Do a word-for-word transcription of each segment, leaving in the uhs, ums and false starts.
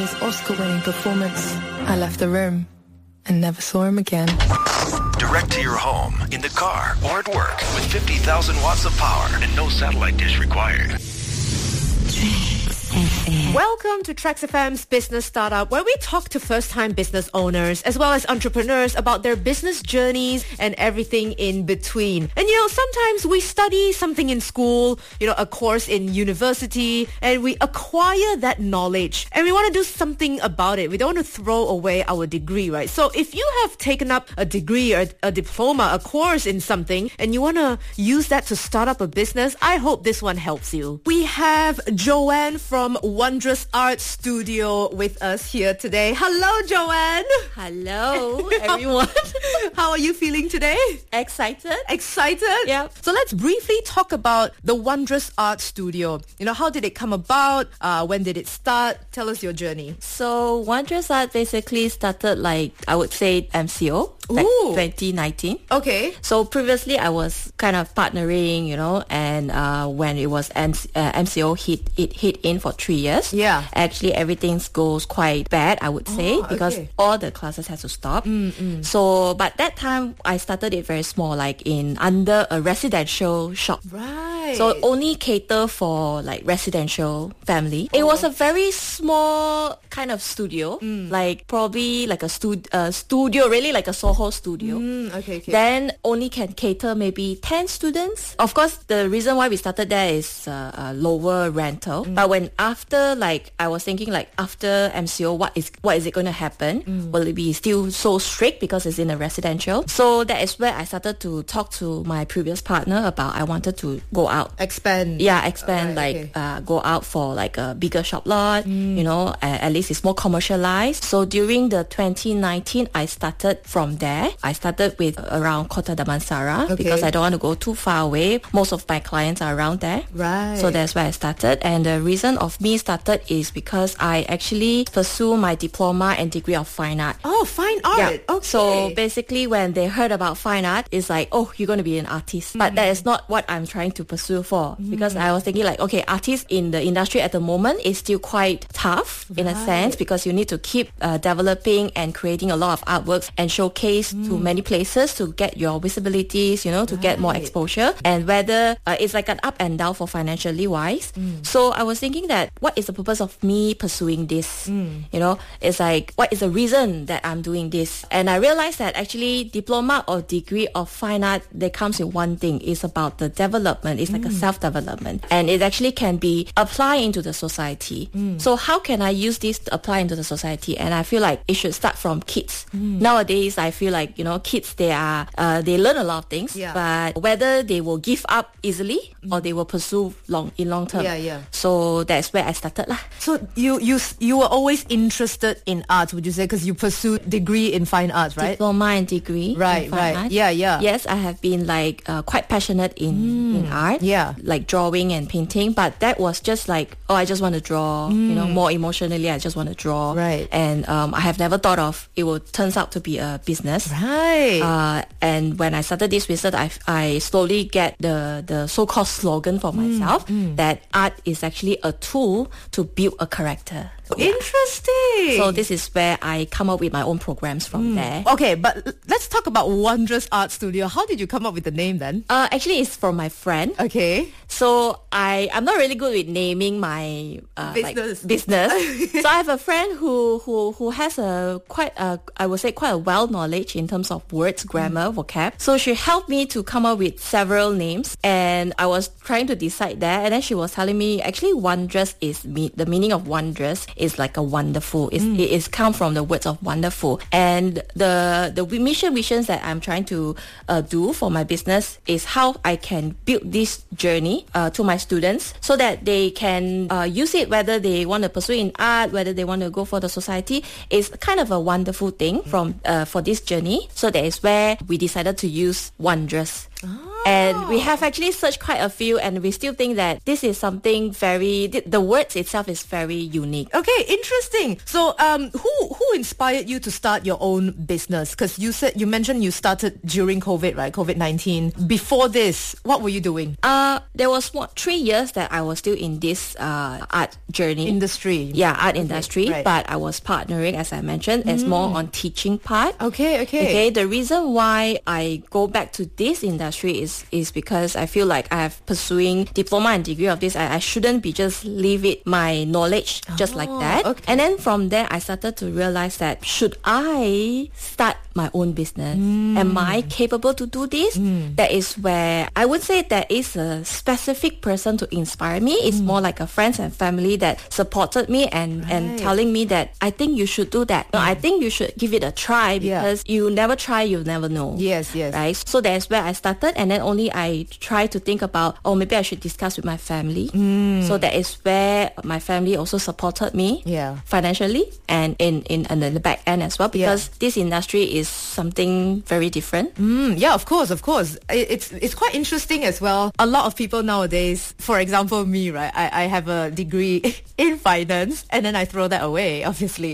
Bell's Oscar-winning performance, I left the room and never saw him again. Direct to your home, in the car, or at work with fifty thousand watts of power and no satellite dish required. Welcome to Trax F M's Business Startup, where we talk to first-time business owners as well as entrepreneurs about their business journeys and everything in between. And you know, sometimes we study something in school, you know, a course in university, and we acquire that knowledge and we want to do something about it. We don't want to throw away our degree, right? So if you have taken up a degree or a diploma, a course in something, and you want to use that to start up a business, I hope this one helps you. We have Joanne from Wondrous Art Studio with us here today. Hello, Joanne. Hello, everyone. How are you feeling today? Excited. Excited? Yeah. So let's briefly talk about the Wondrous Art Studio. You know, how did it come about? Uh, when did it start? Tell us your journey. So Wondrous Art basically started like, I would say M C O. Like twenty nineteen. Okay. So previously I was kind of partnering, you know, and uh, when it was M- uh, M C O hit it hit in for three years. Yeah. Actually everything goes quite bad, I would say, oh, because okay. all the classes had to stop. Mm-mm. So, but that time I started it very small, like in under a residential shop. Right. So only cater for like residential family. Oh. It was a very small kind of studio, mm. like probably like a stu- uh, studio, really like a Soho studio. Mm, okay, okay. Then only can cater maybe ten students. Of course, the reason why we started there is uh, a lower rental. Mm. But when after like I was thinking like after M C O, what is what is it going to happen? Mm. Will it be still so strict because it's in a residential? So that is where I started to talk to my previous partner about I wanted to go out. Expand. Yeah, expand right, like okay. uh, go out for like a bigger shop lot. Mm. You know, uh, at least it's more commercialized. So during the twenty nineteen, I started from there. I started with around Kota Damansara okay. because I don't want to go too far away. Most of my clients are around there. Right. So that's where I started. And the reason of me started is because I actually pursue my diploma and degree of fine art. Oh, fine art. Yeah. Okay. So basically when they heard about fine art, it's like, oh, you're going to be an artist. Mm. But that is not what I'm trying to pursue for. Mm. Because I was thinking like, okay, artists in the industry at the moment is still quite tough right. in a sense because you need to keep uh, developing and creating a lot of artworks and showcase mm. to many places to get your visibilities, you know, to right. get more exposure. And whether uh, it's like an up and down for financially wise. Mm. So I was thinking that what is the purpose of me pursuing this? Mm. You know, it's like, what is the reason that I'm doing this? And I realized that actually diploma or degree of fine art, that comes in one thing. It's about the development. It's like mm. a self-development. And it actually can be applied into the society. Mm. So how can I use this to apply into the society? And I feel like it should start from kids. Mm. Nowadays, I feel like, you know, kids, they are, uh, they learn a lot of things, yeah. but whether they will give up easily mm. or they will pursue long in long term. Yeah, yeah. So that's where I started lah. So you you you were always interested in art, would you say? Because you pursued degree in fine arts, right? Diploma and degree. Right, in fine right. Arts. Yeah, yeah. Yes, I have been like uh, quite passionate in mm. in art. Yeah. Like drawing and painting, but that was just like, oh, I just want to draw. Mm. You know, more emotionally, I just want to draw. Right. And um, I have never thought of it will turns out to be a business. Right. Uh, and when I started this business, I I slowly get the the so-called slogan for myself mm. that art is actually a tool to build a character. Yeah. Interesting. So this is where I come up with my own programs from mm. there. Okay, but let's talk about Wondrous Art Studio. How did you come up with the name then? Uh, actually, it's from my friend. Okay. So I I'm not really good with naming my uh, business. Like, business. So I have a friend who who who has a quite a I would say quite a well knowledge in terms of words, grammar, mm. vocab. So she helped me to come up with several names, and I was trying to decide that. And then she was telling me actually wondrous is me the meaning of wondrous is like a wonderful. It's, mm. It is come from the words of wonderful. And the the mission visions that I'm trying to uh, do for my business is how I can build this journey uh, to my students so that they can uh, use it whether they want to pursue in art, whether they want to go for the society. It's kind of a wonderful thing from uh, for this journey. So that is where we decided to use wondrous. And we have actually searched quite a few, and we still think that this is something very, the, the words itself is very unique. Okay, interesting. So, um, who who inspired you to start your own business? Because you said you mentioned you started during COVID, right? COVID nineteen. Before this, what were you doing? Uh, there was what, three years that I was still in this uh, art journey. Industry. Yeah, art industry. Right. But I was partnering, as I mentioned, as more on teaching part. Okay, okay. Okay, the reason why I go back to this industry is is because I feel like I have pursuing diploma and degree of this. I, I shouldn't be just leave it my knowledge just like that. Okay. And then from there, I started to realize that should I start my own business? Mm. Am I capable to do this? Mm. That is where I would say there is a specific person to inspire me. It's mm. more like a friends and family that supported me and, right. and telling me that I think you should do that. No, I think you should give it a try because yeah. you never try, you never know. Yes, yes. Right? So that's where I started, and then only I try to think about, oh, maybe I should discuss with my family. Mm. So that is where my family also supported me yeah. financially and in, in, in the back end as well, because yeah. this industry is something very different. Mm, yeah, of course, of course. It's it's quite interesting as well. A lot of people nowadays, for example, me, right? I, I have a degree in finance and then I throw that away, obviously.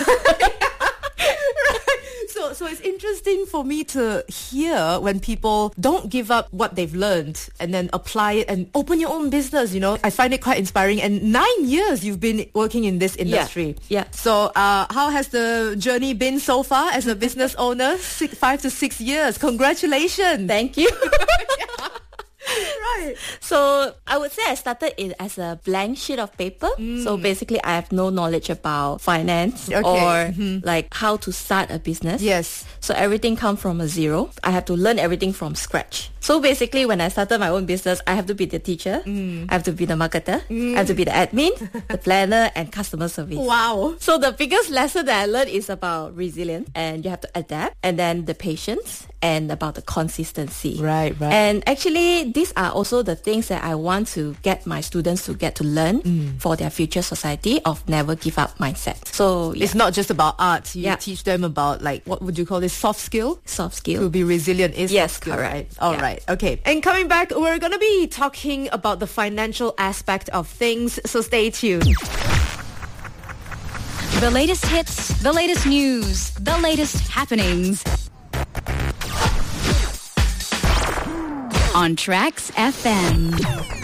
So, so it's interesting for me to hear when people don't give up what they've learned and then apply it and open your own business, you know. I find it quite inspiring. And nine years you've been working in this industry. Yeah. yeah. So uh, how has the journey been so far as a business owner? Six, five to six years. Congratulations. Thank you. Yeah. Right. So I would say I started it as a blank sheet of paper. Mm. So basically I have no knowledge about finance okay. or mm-hmm. like how to start a business. Yes. So everything comes from a zero. I have to learn everything from scratch. So basically when I started my own business, I have to be the teacher, mm. I have to be the marketer, mm. I have to be the admin, the planner and customer service. Wow. So the biggest lesson that I learned is about resilience, and you have to adapt, and then the patience and about the consistency. Right, right. And actually these are also the things that I want to get my students to get to learn mm. for their future society of never give up mindset. So yeah. It's not just about art. You yeah. teach them about, like, what would you call this, soft skill? Soft skill. To be resilient is yes, soft skill, correct. right? All yeah. right. Okay. And coming back, we're going to be talking about the financial aspect of things. So stay tuned. The latest hits, the latest news, the latest happenings. On Trax F M.